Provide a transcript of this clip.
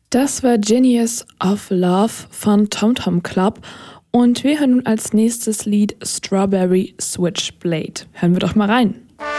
Das war Genius of Love von Tom Tom Club und wir hören nun als nächstes Lied Strawberry Switchblade. Hören wir doch mal rein.